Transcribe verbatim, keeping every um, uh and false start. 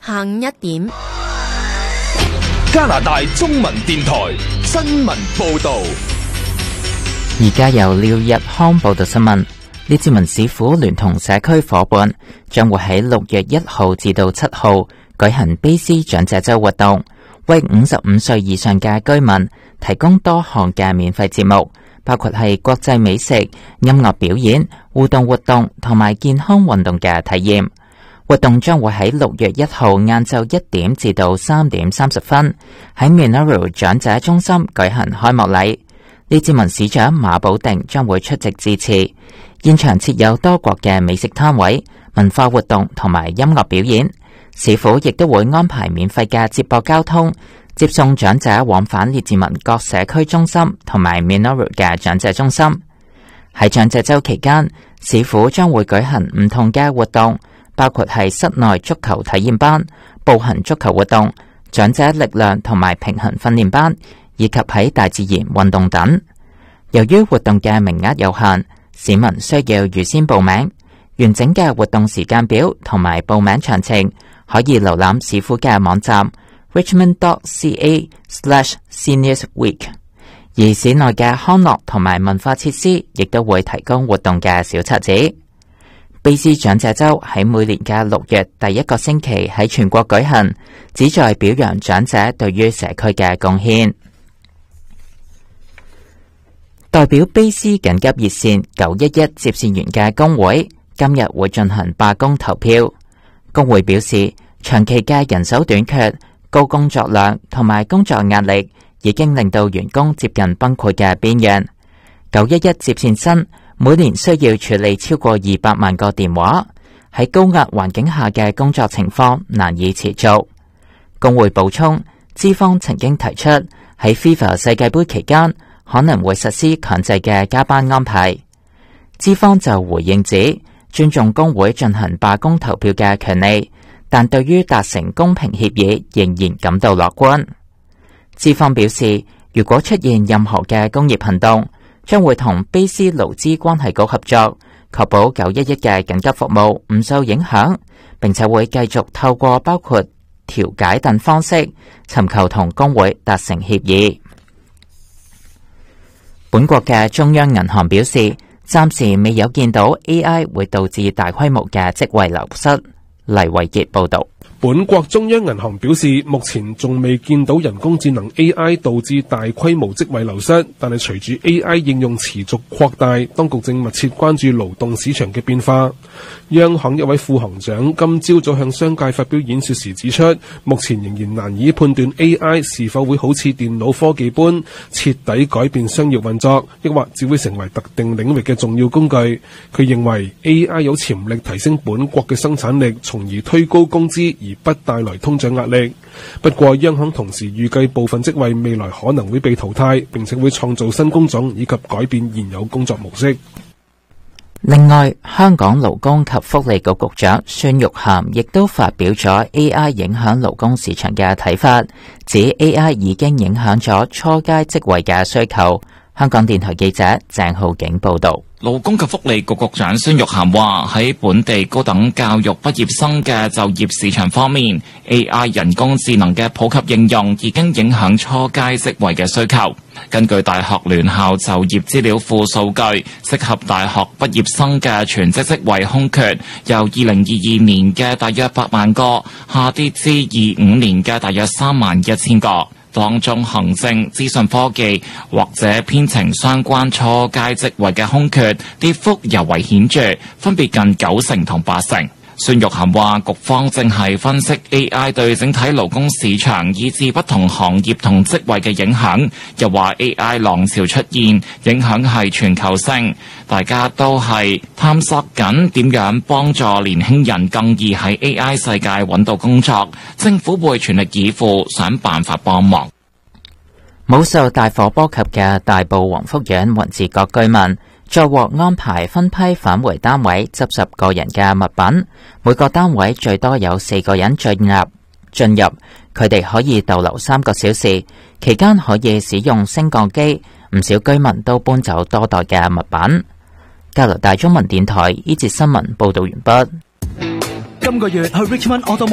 下午一點， 加拿大中文電台新聞報道。 而家由廖日康報道新聞。列治文市府聯同社區夥伴將會喺六月一號至到七號舉行卑斯長者周活動，為五十五歲以上嘅居民提供多項嘅免費節目，包括係國際美食、音樂表演、互動活動同埋健康運動嘅體驗。活動將會喺六月一號晏晝一點至到三點三十分喺 Minaru 長者中心舉行開幕禮。列治文市長馬寶定將會出席致辭，現場設有多國嘅美食攤位、文化活動同埋音樂表演。市府亦都會安排免費嘅接駁交通，接送長者往返列治文各社區中心同埋 Minaru 嘅長者中心。喺長者周期間，市府將會舉行唔同嘅活動，包括係室內足球體驗班、步行足球活動、長者力量同埋平衡訓練班，以及喺大自然運動等。由於活動嘅名額有限，市民需要預先報名。完整嘅活動時間表同埋報名詳情可以瀏覽市府嘅網站 richmond dot c a slash seniors week。 而市內嘅康樂同埋文化設施亦都會提供活動嘅小冊子。卑斯長者周喺每年嘅六月第一個星期喺全國舉行，旨在表揚長者對於社區嘅貢獻。代表卑斯緊急熱線九一一接線員嘅工會今日會進行罷工投票。工會表示，長期嘅人手短缺、高工作量同埋工作壓力已經令到員工接近崩潰嘅邊緣。九一一接線生每年需要處理超過二百萬個電話，喺高壓環境下嘅工作情況難以持續。工會補充，資方曾經提出喺 FIFA 世界盃期間可能會實施強制嘅加班安排。資方就回應指，尊重工會進行罷工投票嘅權利，但對於達成公平協議仍然感到樂觀。資方表示，如果出現任何嘅工業行動，將會同卑斯勞資關係局合作，確保九一一嘅緊急服務唔受影響，並且會繼續透過包括調解等方式，尋求同工會達成協議。本國嘅中央銀行表示，暫時未有見到 A I 會導致大規模嘅職位流失。黎偉傑報導。 本國中央銀行表示，目前仲未見到人工智能 A I 導致大規模職位流失，但係隨住 A I 應用持續擴大，當局正密切關注勞動市場嘅變化。央行一位副行長今朝早向商界發表演說時指出，目前仍然難以判斷 A I 是否會好似電腦科技般徹底改變商業運作，抑或只會成為特定領域嘅重要工具。佢認為 A I 有潛力提升本國嘅生產力，從而推高工資，而不帶來通脹壓力。不過央行同時預計部分職位未來可能會被淘汰，並且會創造新工種以及改變現有工作模式。 另外，香港勞工及福利局局長孫玉菡亦都發表咗 A I 影響勞工市場嘅睇法，指 A I 已經影響咗初階職位嘅需求。香港電台記者鄭浩景報道。 勞工及福利局局長孫玉菡話：喺本地高等教育畢業生嘅就業市場方面 ，A I 人工智能嘅普及應用已經影響初階職位嘅需求。根據大學聯校就業資料庫數據，適合大學畢業生嘅全職職位空缺，由二零二二年嘅大約八萬個，下跌至二五年嘅大約三萬一千個。當中行政、資訊科技或者編程相關初階職位嘅空缺跌幅尤為顯著，分別近九成同八成。孫玉菡話，局方正係分析 A I 對整體勞工市場以至不同行業同職位嘅影響，又話 A I 浪潮出現，影響係全球性，大家都係探索緊點樣幫助年輕人更易喺 A I 世界揾到工作，政府會全力以赴想辦法幫忙。 冇受大火波及嘅大埔宏福苑雲治閣居民再獲安排分批返回單位執拾個人嘅物品，每個單位最多有四個人進入，進入佢哋可以逗留三個小時，期間可以使用升降機，唔少居民都搬走多袋嘅物品。加拿大中文電台呢節新聞報道完畢。 今個月去 Richmond Auto